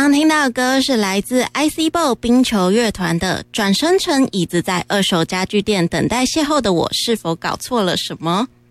刚刚听到的歌是来自 ICBO 冰球乐团的《转身成椅子在二手家具店等待邂逅的我是否搞错了什么》。